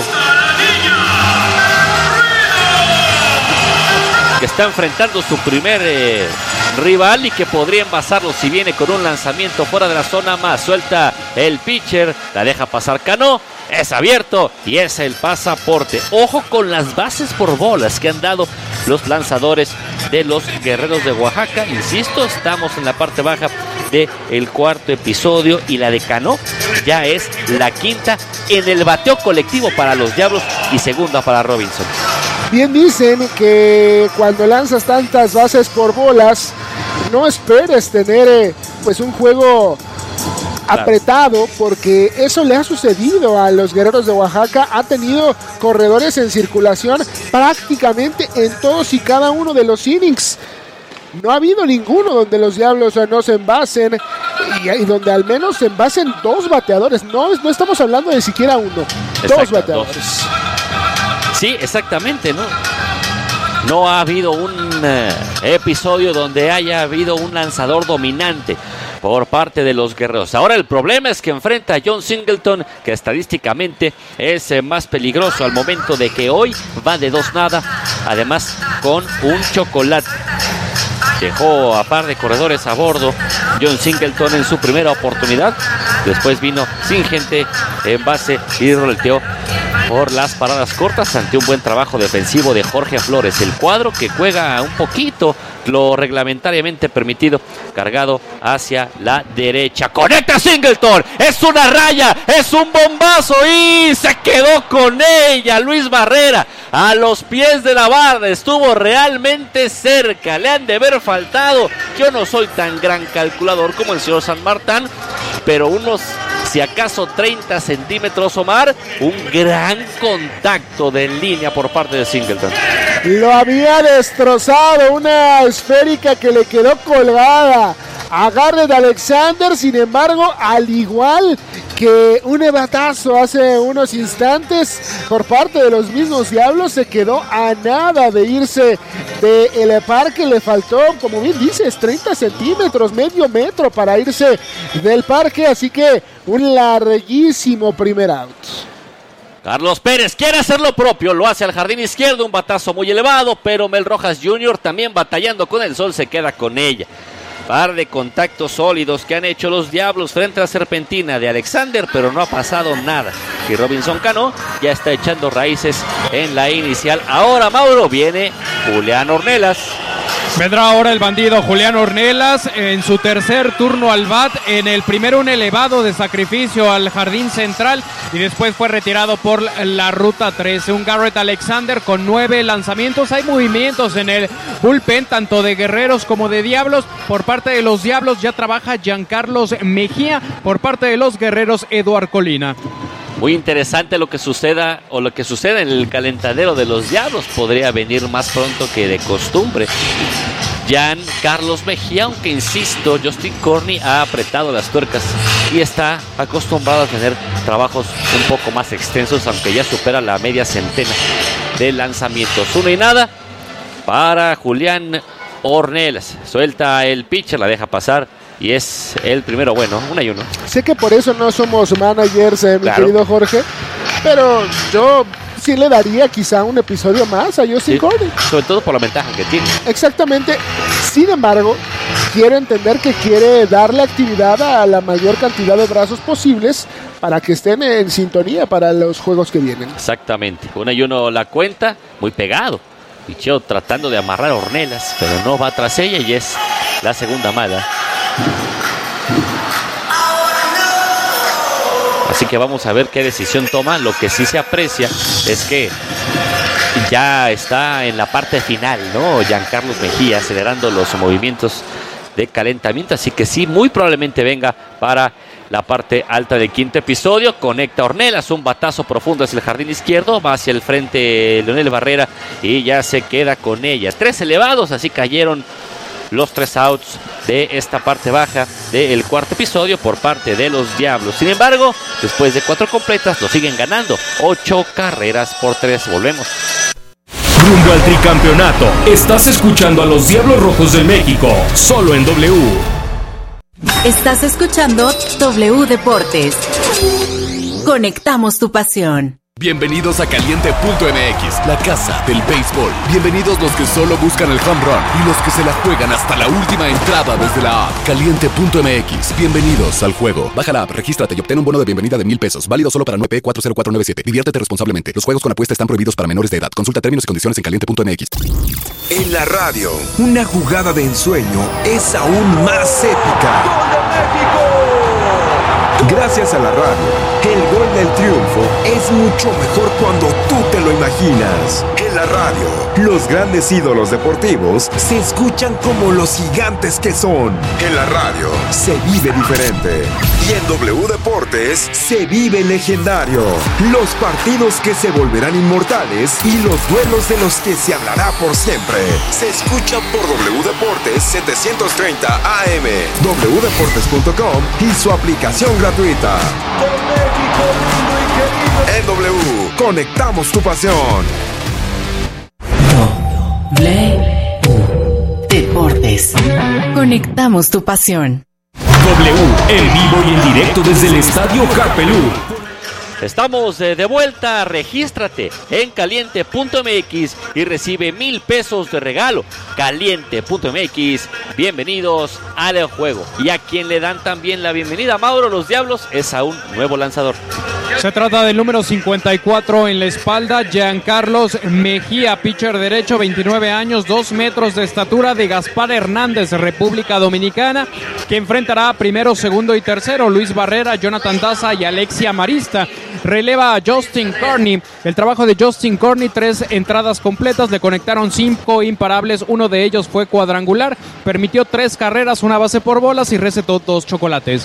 que está enfrentando su primer rival y que podría envasarlo si viene con un lanzamiento fuera de la zona. Más suelta el pitcher, la deja pasar Cano, es abierto y es el pasaporte. Ojo con las bases por bolas que han dado los lanzadores de los Guerreros de Oaxaca. Insisto, estamos en la parte baja del cuarto episodio y la de Cano ya es la quinta en el bateo colectivo para los Diablos y segunda para Robinson. Bien dicen que cuando lanzas tantas bases por bolas, no esperes tener pues un juego apretado, porque eso le ha sucedido a los Guerreros de Oaxaca. Ha tenido corredores en circulación prácticamente en todos y cada uno de los innings. No ha habido ninguno donde los Diablos no se envasen, y donde al menos se envasen 2 bateadores. No estamos hablando de siquiera uno. Exacto, 2 bateadores. 2. Sí, exactamente, ¿no? No ha habido un episodio donde haya habido un lanzador dominante por parte de los Guerreros. Ahora el problema es que enfrenta a John Singleton, que estadísticamente es más peligroso al momento de que hoy va de 2-0, además con un chocolate. Dejó a par de corredores a bordo John Singleton en su primera oportunidad. Después vino sin gente en base y roleteó por las paradas cortas ante un buen trabajo defensivo de Jorge Flores. El cuadro que juega un poquito lo reglamentariamente permitido, cargado hacia la derecha. Conecta Singleton, es una raya, es un bombazo y se quedó con ella Luis Barrera a los pies de la barra. Estuvo realmente cerca, le han de haber faltado, yo no soy tan gran calculador como el señor San Martín, pero unos, si acaso 30 centímetros, Omar. Un gran contacto de línea por parte de Singleton. Lo había destrozado, una esférica que le quedó colgada. Agarre de Alexander, sin embargo, al igual que un batazo hace unos instantes por parte de los mismos Diablos, se quedó a nada de irse del parque. Le faltó, como bien dices, 30 centímetros, medio metro para irse del parque, así que un larguísimo primer out. Carlos Pérez quiere hacer lo propio, lo hace al jardín izquierdo, un batazo muy elevado, pero Mel Rojas Jr. también batallando con el sol, se queda con ella. Par de contactos sólidos que han hecho los Diablos frente a la serpentina de Alexander, pero no ha pasado nada. Y Robinson Cano ya está echando raíces en la inicial. Ahora, Mauro, viene Julián Ornelas. Vendrá ahora el bandido Julián Ornelas en su tercer turno al bat. En el primero un elevado de sacrificio al jardín central y después fue retirado por la ruta 13. Un Garrett Alexander con 9 lanzamientos. Hay movimientos en el bullpen tanto de Guerreros como de Diablos. Por parte de los Diablos ya trabaja Giancarlos Mejía. Por parte de los Guerreros, Eduard Colina. Muy interesante lo que suceda o lo que sucede en el calentadero de los Diablos. Podría venir más pronto que de costumbre. Giancarlos Mejía, aunque insisto, Justin Corney ha apretado las tuercas y está acostumbrado a tener trabajos un poco más extensos, aunque ya supera la media centena de lanzamientos. 1-0 para Julián Ornelas. Suelta el pitcher, la deja pasar. Y es el primero bueno, 1-1. Sé que por eso no somos managers, mi Claro. querido Jorge, pero yo sí le daría quizá un episodio más a Justin Corney. Sobre todo por la ventaja que tiene. Exactamente. Sin embargo, quiero entender que quiere darle actividad a la mayor cantidad de brazos posibles para que estén en sintonía para los juegos que vienen. Exactamente. 1-1 la cuenta, muy pegado. Picheo tratando de amarrar a Ornelas, pero no va tras ella y es la segunda mala. Así que vamos a ver qué decisión toma. Lo que sí se aprecia es que ya está en la parte final, ¿no? Giancarlos Mejía acelerando los movimientos de calentamiento. Así que sí, muy probablemente venga para la parte alta del quinto episodio. Conecta Ornelas, un batazo profundo hacia el jardín izquierdo. Va hacia el frente Leonel Barrera y ya se queda con ella. 3 elevados, así cayeron los 3 outs de esta parte baja del cuarto episodio por parte de los Diablos. Sin embargo, después de 4 completas, lo siguen ganando. 8 carreras por 3. Volvemos. Rumbo al tricampeonato. Estás escuchando a los Diablos Rojos del México, solo en W. Estás escuchando W Deportes. Conectamos tu pasión. Bienvenidos a Caliente.mx, la casa del béisbol. Bienvenidos los que solo buscan el home run y los que se la juegan hasta la última entrada desde la app. Caliente.mx, bienvenidos al juego. Baja la app, regístrate y obtén un bono de bienvenida de $1,000. Válido solo para 9P40497. Diviértete responsablemente. Los juegos con apuesta están prohibidos para menores de edad. Consulta términos y condiciones en Caliente.mx. En la radio, una jugada de ensueño es aún más épica. ¡Gol de México! Gracias a la radio, el gol del triunfo es mucho mejor cuando tú te lo imaginas. En la radio, los grandes ídolos deportivos se escuchan como los gigantes que son. En la radio, se vive diferente. Y en W Deportes, se vive legendario. Los partidos que se volverán inmortales y los duelos de los que se hablará por siempre. Se escuchan por W Deportes 730 AM, wdeportes.com y su aplicación gratuita. En W, conectamos tu pasión. Deportes. Conectamos tu pasión. W, en vivo y en directo desde el Estadio Carpelú. Estamos de vuelta. Regístrate en Caliente.mx y recibe $1,000 de regalo. Caliente.mx, bienvenidos al juego. Y a quien le dan también la bienvenida, Mauro, los Diablos, es a un nuevo lanzador. Se trata del número 54 en la espalda, Giancarlos Mejía, pitcher derecho, 29 años, 2 metros de estatura, de Gaspar Hernández, República Dominicana, que enfrentará primero, segundo y tercero, Luis Barrera, Jonathan Daza y Alexia Marista. Releva a Justin Corney. El trabajo de Justin Corney, 3 entradas completas, le conectaron 5 imparables, uno de ellos fue cuadrangular, permitió 3 carreras, 1 base por bolas y recetó 2 chocolates.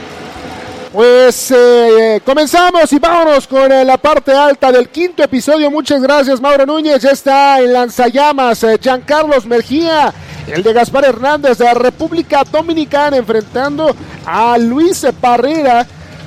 Pues comenzamos y vámonos con la parte alta del quinto episodio. Muchas gracias, Mauro Núñez. Ya está en lanzallamas Giancarlos Mejía, el de Gaspar Hernández de la República Dominicana, enfrentando a Luis Barrera.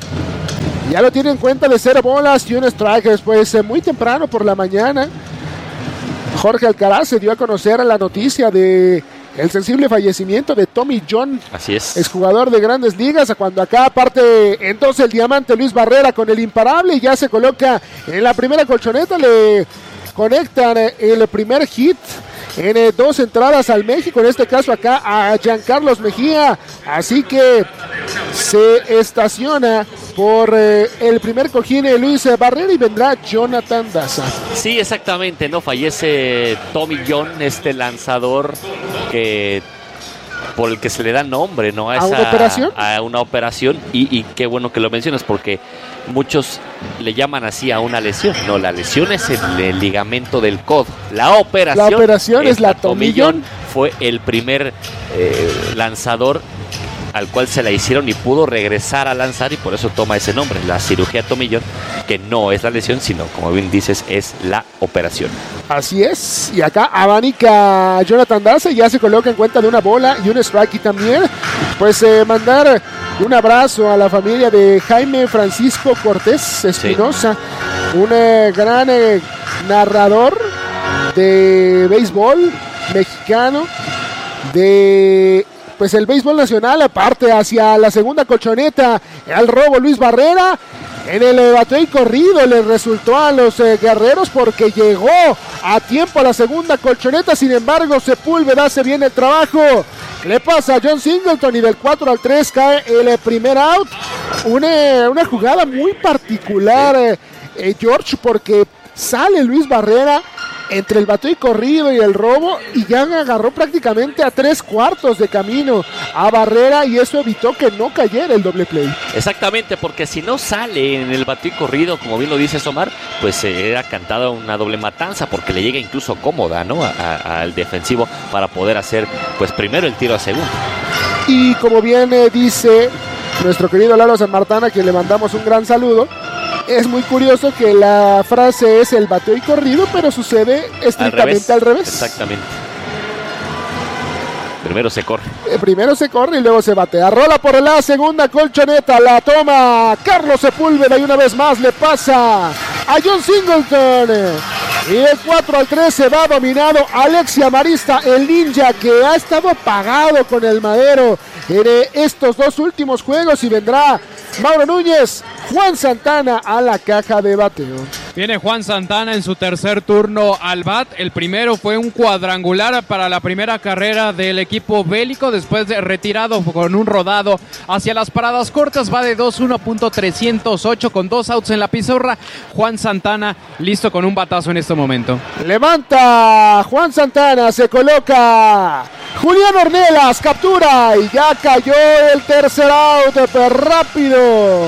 Ya lo tiene en cuenta de 0 bolas y 1 strike. Después, muy temprano por la mañana, Jorge Alcaraz se dio a conocer la noticia de el sensible fallecimiento de Tommy John. Así es. Exjugador de Grandes Ligas, cuando acá parte entonces el diamante Luis Barrera con el imparable y ya se coloca en la primera colchoneta. Le conectan el primer hit en 2 entradas al México, en este caso acá a Giancarlos Mejía. Así que se estaciona por el primer cojín Luis Barrera y vendrá Jonathan Daza. Sí, exactamente, ¿no? Fallece Tommy John, este lanzador que por el que se le da nombre, ¿no? ¿A una operación? A una operación, y qué bueno que lo mencionas, porque muchos le llaman así a una lesión. No, la lesión es el ligamento del codo. La operación es la Tommy John. Fue el primer lanzador al cual se la hicieron y pudo regresar a lanzar, y por eso toma ese nombre, la cirugía Tommy John, que no es la lesión, sino, como bien dices, es la operación. Así es, y acá abanica Jonathan Daza y ya se coloca en cuenta de 1 bola y 1 strike. Y también, pues, mandar un abrazo a la familia de Jaime Francisco Cortés Espinosa, sí, un gran narrador de béisbol mexicano, de pues el béisbol nacional. Aparte, hacia la segunda colchoneta, al robo Luis Barrera. En el bateo y corrido le resultó a los guerreros porque llegó a tiempo a la segunda colchoneta. Sin embargo, Sepúlveda hace bien el trabajo. Le pasa a John Singleton y del 4 al 3 cae el primer out. Una jugada muy particular, George, porque sale Luis Barrera entre el bateo y corrido y el robo y ya agarró prácticamente a 3/4 de camino a Barrera, y eso evitó que no cayera el doble play. Exactamente, porque si no sale en el bateo y corrido, como bien lo dice Omar, pues era cantada una doble matanza, porque le llega incluso cómoda, ¿no? Al defensivo para poder hacer, pues, primero el tiro a segundo. Y como bien dice nuestro querido Lalo Sanmartana, que le mandamos un gran saludo, es muy curioso que la frase es el bateo y corrido, pero sucede estrictamente al revés. Exactamente. Primero se corre. Primero se corre y luego se batea. Rola por la segunda colchoneta. La toma Carlos Sepúlveda y una vez más le pasa a John Singleton. Y el 4 al 3 se va dominado Alexia Marista, el ninja, que ha estado apagado con el madero en estos 2 últimos juegos, y vendrá Mauro Núñez, Juan Santana a la caja de bateo. Viene Juan Santana en su tercer turno al bat. El primero fue un cuadrangular para la primera carrera del equipo bélico, después de retirado con un rodado hacia las paradas cortas. Va de 2-1, .308 con 2 outs en la pizarra. Juan Santana listo con un batazo en este momento. Levanta Juan Santana, se coloca Julián Ornelas, captura y ya cayó el tercer out. Rápido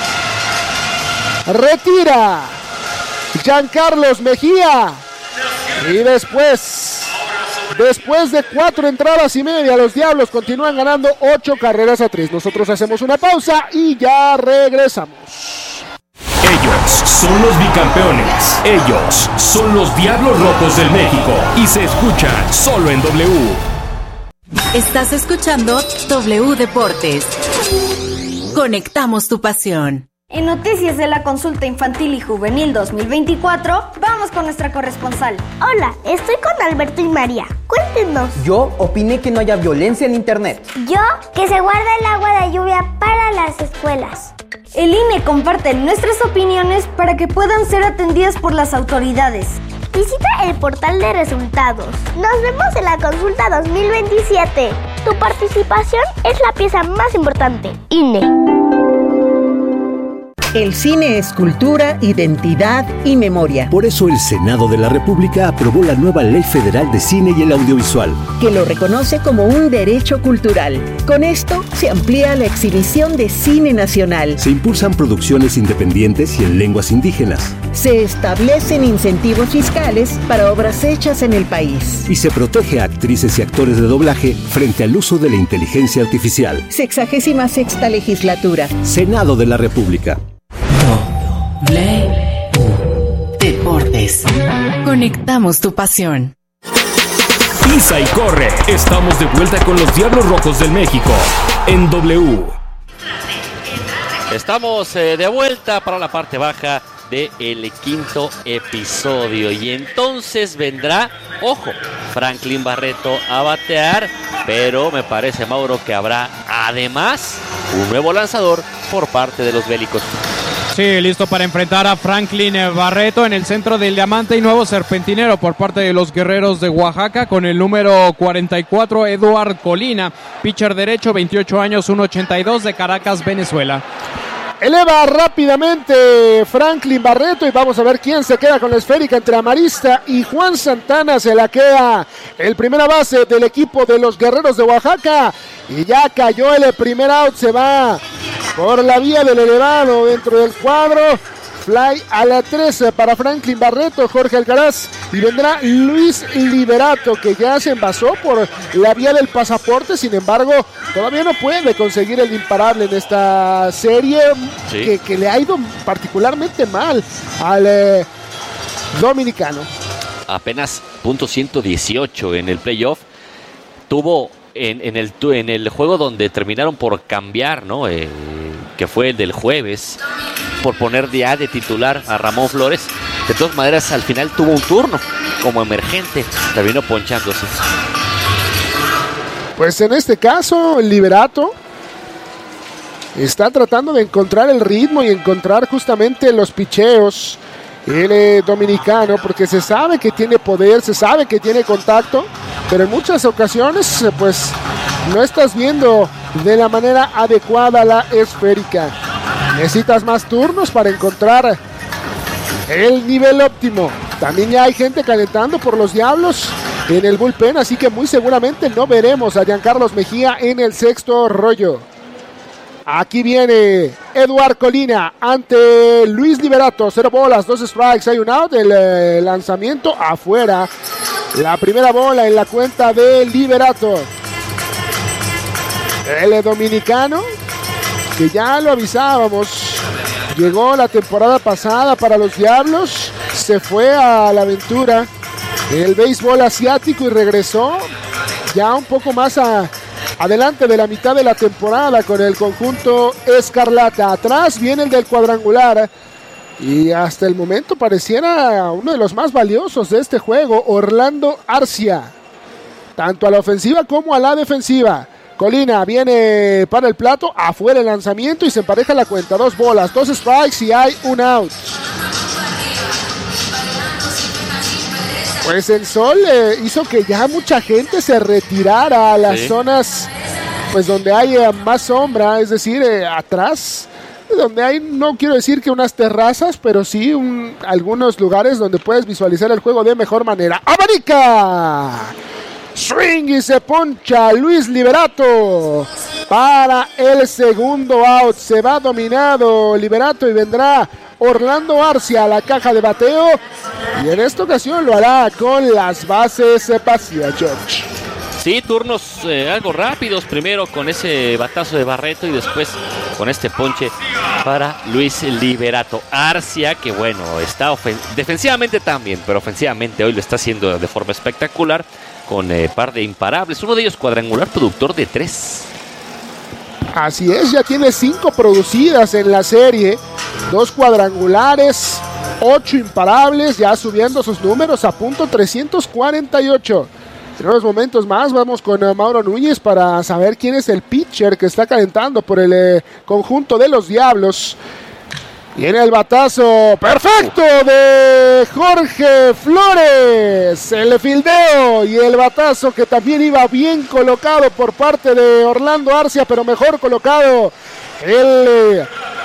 retira Giancarlos Mejía, y después de 4 entradas y media, los Diablos continúan ganando 8-3. Nosotros hacemos una pausa y ya regresamos. Ellos son los bicampeones. Ellos son los Diablos Rojos del México. Y se escuchan solo en W. Estás escuchando W Deportes. Conectamos tu pasión. En noticias de la consulta infantil y juvenil 2024, vamos con nuestra corresponsal. Hola, estoy con Alberto y María. Cuéntenos. Yo opiné que no haya violencia en internet. Yo, que se guarda el agua de lluvia para las escuelas. El INE comparte nuestras opiniones para que puedan ser atendidas por las autoridades. Visita el portal de resultados. Nos vemos en la consulta 2027. Tu participación es la pieza más importante. INE. El cine es cultura, identidad y memoria. Por eso el Senado de la República aprobó la nueva Ley Federal de Cine y el Audiovisual, que lo reconoce como un derecho cultural. Con esto se amplía la exhibición de cine nacional. Se impulsan producciones independientes y en lenguas indígenas. Se establecen incentivos fiscales para obras hechas en el país. Y se protege a actrices y actores de doblaje frente al uso de la inteligencia artificial. 66ª Legislatura. Senado de la República. Deportes. Conectamos tu pasión. Pisa y corre. Estamos de vuelta con los Diablos Rojos del México en W. Estamos de vuelta para la parte baja del quinto episodio. Y entonces vendrá, ojo, Franklin Barreto a batear. Pero me parece, Mauro, que habrá además un nuevo lanzador por parte de los bélicos. Sí, listo para enfrentar a Franklin Barreto en el centro del diamante y nuevo serpentinero por parte de los Guerreros de Oaxaca con el número 44, Eduard Colina, pitcher derecho, 28 años, 1.82 de Caracas, Venezuela. Eleva rápidamente Franklin Barreto y vamos a ver quién se queda con la esférica entre Amarista y Juan Santana. Se la queda el primera base del equipo de los Guerreros de Oaxaca y ya cayó el primer out. Se va por la vía del elevado dentro del cuadro. Fly a la 13 para Franklin Barreto, Jorge Alcaraz, y vendrá Luis Liberato, que ya se envasó por la vía del pasaporte. Sin embargo, todavía no puede conseguir el imparable en esta serie, sí, que le ha ido particularmente mal al dominicano. Apenas .118 en el playoff. Tuvo en el juego donde terminaron por cambiar, ¿no? Que fue el del jueves, por poner ya de titular a Ramón Flores. De todas maneras, al final tuvo un turno como emergente, terminó ponchándose. Pues en este caso, el Liberato está tratando de encontrar el ritmo y encontrar justamente los picheos, el dominicano, porque se sabe que tiene poder, se sabe que tiene contacto, pero en muchas ocasiones pues no estás viendo de la manera adecuada la esférica. Necesitas más turnos para encontrar el nivel óptimo. También ya hay gente calentando por los Diablos en el bullpen, así que muy seguramente no veremos a Giancarlos Mejía en el sexto rollo. Aquí viene Eduard Colina ante Luis Liberato. 0 bolas, 2 strikes, hay un out. El lanzamiento afuera. La primera bola en la cuenta de Liberato. El dominicano, que ya lo avisábamos, llegó la temporada pasada para los Diablos, se fue a la aventura en el béisbol asiático y regresó ya un poco más adelante de la mitad de la temporada con el conjunto Escarlata. Atrás viene el del cuadrangular y hasta el momento pareciera uno de los más valiosos de este juego, Orlando Arcia, tanto a la ofensiva como a la defensiva. Colina viene para el plato, afuera el lanzamiento y se empareja la cuenta. 2 bolas, 2 strikes y hay un out. Pues el sol hizo que ya mucha gente se retirara a las zonas pues donde hay más sombra, es decir, atrás, donde hay, no quiero decir que unas terrazas, pero sí algunos lugares donde puedes visualizar el juego de mejor manera. ¡Abanica! Swing y se poncha Luis Liberato para el segundo out. Se va dominado Liberato y vendrá Orlando Arcia a la caja de bateo. Y en esta ocasión lo hará con las bases vacías, George. Sí, turnos algo rápidos. Primero con ese batazo de Barreto y después con este ponche para Luis Liberato. Arcia, que bueno, está defensivamente también, pero ofensivamente hoy lo está haciendo de forma espectacular, con par de imparables, uno de ellos cuadrangular, productor de 3. Así es, ya tiene 5 producidas en la serie, 2 cuadrangulares, 8 imparables, ya subiendo sus números a .348. En unos momentos más vamos con Mauro Núñez para saber quién es el pitcher que está calentando por el conjunto de los Diablos. Viene el batazo perfecto de Jorge Flores, el fildeo y el batazo que también iba bien colocado por parte de Orlando Arcia, pero mejor colocado el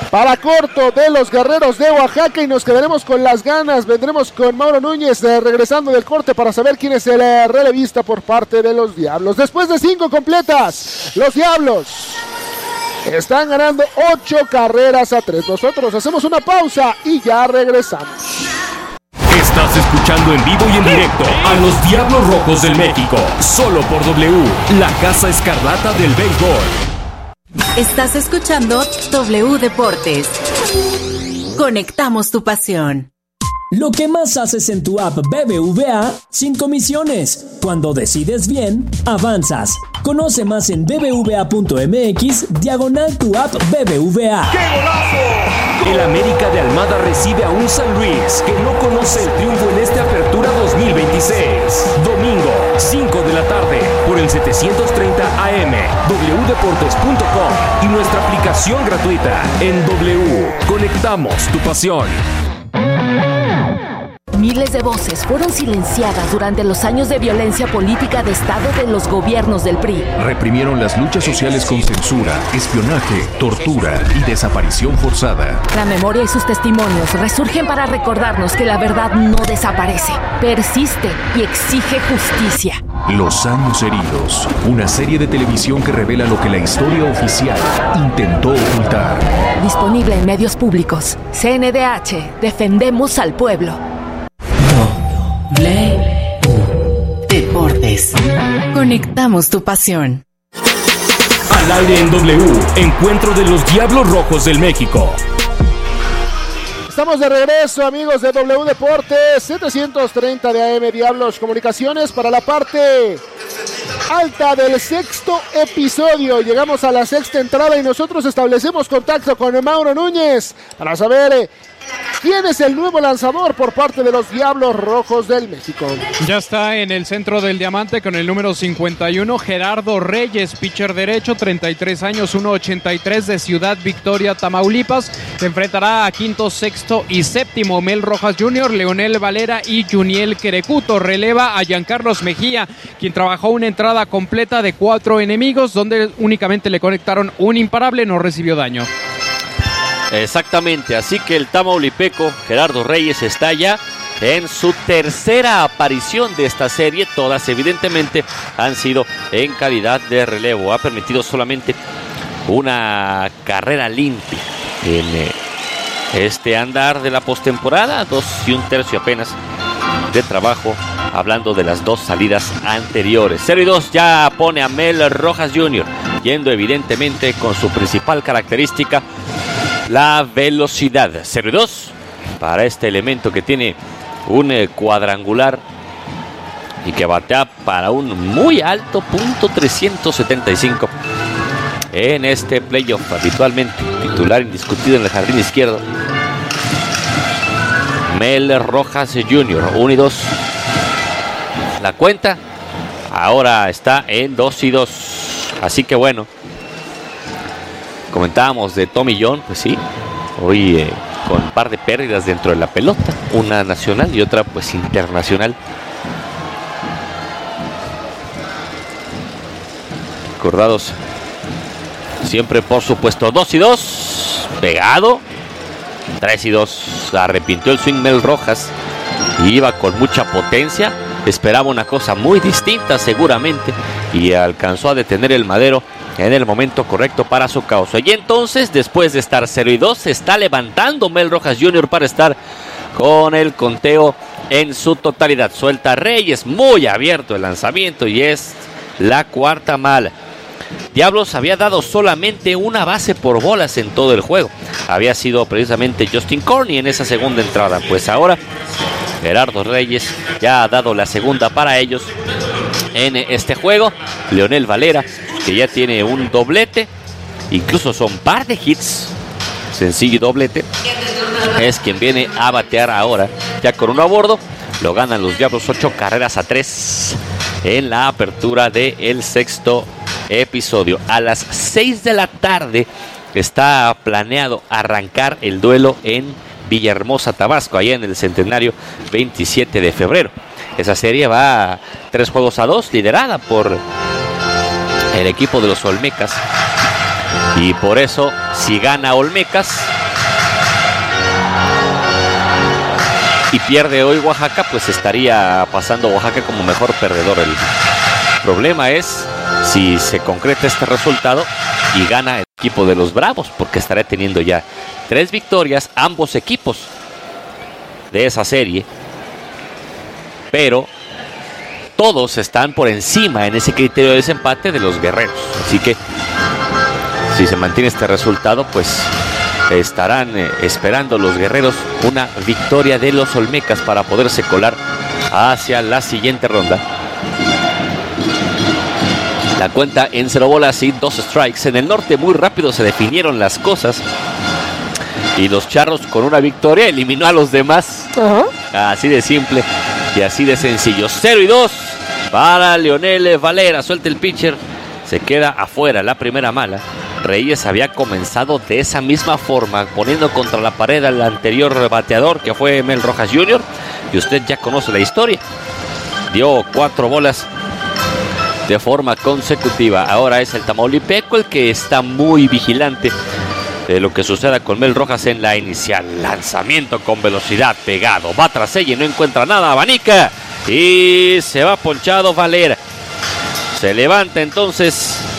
para corto de los Guerreros de Oaxaca y nos quedaremos con las ganas. Vendremos con Mauro Núñez regresando del corte para saber quién es el relevista por parte de los Diablos. Después de 5 completas, los Diablos están ganando 8 carreras a 3. Nosotros hacemos una pausa y ya regresamos. Estás escuchando en vivo y en directo a los Diablos Rojos del México, solo por W, la Casa Escarlata del béisbol. Estás escuchando W Deportes. Conectamos tu pasión. Lo que más haces en tu app BBVA sin comisiones. Cuando decides bien, avanzas. Conoce más en bbva.mx/tu app BBVA. ¡Qué golazo! El América de Almada recibe a un San Luis que no conoce el triunfo en esta apertura 2026. Domingo, 5 de la tarde, por el 730 AM, wdeportes.com y nuestra aplicación gratuita en W. Conectamos tu pasión. Miles de voces fueron silenciadas durante los años de violencia política de Estado de los gobiernos del PRI. Reprimieron las luchas sociales con censura, espionaje, tortura y desaparición forzada. La memoria y sus testimonios resurgen para recordarnos que la verdad no desaparece, persiste y exige justicia. Los años heridos, una serie de televisión que revela lo que la historia oficial intentó ocultar. Disponible en medios públicos. CNDH, defendemos al pueblo. Deportes. Conectamos tu pasión. Al aire en W, encuentro de los Diablos Rojos del México. Estamos de regreso, amigos de W Deportes, 730 de AM Diablos Comunicaciones para la parte alta del sexto episodio. Llegamos a la sexta entrada y nosotros establecemos contacto con Mauro Núñez para saber quién es el nuevo lanzador por parte de los Diablos Rojos del México. Ya está en el centro del diamante con el número 51, Gerardo Reyes, pitcher derecho, 33 años, 1.83 de Ciudad Victoria, Tamaulipas. Se enfrentará a quinto, sexto y séptimo, Mel Rojas Jr., Leonel Valera y Juniel Querecuto. Releva a Giancarlos Mejía, quien trabajó una entrada completa de 4 enemigos, donde únicamente le conectaron un imparable, no recibió daño. Exactamente, así que el tamaulipeco Gerardo Reyes está ya en su tercera aparición de esta serie. Todas evidentemente han sido en calidad de relevo. Ha permitido solamente una carrera limpia en este andar de la postemporada. 2 1/3 apenas de trabajo, hablando de las 2 salidas anteriores. 0-2 ya pone a Mel Rojas Jr., yendo evidentemente con su principal característica, la velocidad. 0-2 para este elemento que tiene un cuadrangular y que batea para un muy alto .375 en este playoff. Habitualmente titular indiscutido en el jardín izquierdo, Mel Rojas Jr. 1-2 la cuenta. Ahora está en 2-2. Así que bueno, comentábamos de Tommy John, pues sí, hoy con un par de pérdidas dentro de la pelota, una nacional y otra pues internacional. Recordados siempre, por supuesto. 2-2, pegado. 3-2, arrepintió el swing Mel Rojas y iba con mucha potencia. Esperaba una cosa muy distinta seguramente y alcanzó a detener el madero en el momento correcto para su causa. Y entonces, después de estar 0-2, se está levantando Mel Rojas Jr. para estar con el conteo en su totalidad. Suelta a Reyes, muy abierto el lanzamiento y es la cuarta mala. Diablos había dado solamente una base por bolas en todo el juego. Había sido precisamente Justin Corney en esa segunda entrada. Pues ahora Gerardo Reyes ya ha dado la segunda para ellos en este juego. Leonel Valera, que ya tiene un doblete, incluso son par de hits, sencillo y doblete, es quien viene a batear ahora, ya con uno a bordo. Lo ganan los Diablos 8-3 en la apertura del sexto episodio. A las 6 de la tarde está planeado arrancar el duelo en Villahermosa, Tabasco, allá en el centenario 27 de febrero. Esa serie va a 3-2, liderada por el equipo de los Olmecas. Y por eso, si gana Olmecas y pierde hoy Oaxaca, pues estaría pasando Oaxaca como mejor perdedor. El problema es si se concreta este resultado y gana el equipo de los Bravos, porque estará teniendo ya 3 victorias ambos equipos de esa serie, pero todos están por encima en ese criterio de desempate de los Guerreros. Así que si se mantiene este resultado, pues estarán esperando los Guerreros una victoria de los Olmecas para poderse colar hacia la siguiente ronda. La cuenta en 0 bolas y 2 strikes. En el norte muy rápido se definieron las cosas y los Charros con una victoria eliminó a los demás. Así de simple y así de sencillo. 0-2 para Leonel Valera. Suelta el pitcher, se queda afuera la primera mala. Reyes había comenzado de esa misma forma, poniendo contra la pared al anterior bateador, que fue Mel Rojas Jr., y usted ya conoce la historia. Dio 4 bolas de forma consecutiva. Ahora es el tamaulipeco el que está muy vigilante de lo que suceda con Mel Rojas en la inicial. Lanzamiento con velocidad, pegado, va tras ella y no encuentra nada, abanica y se va ponchado Valera. Se levanta entonces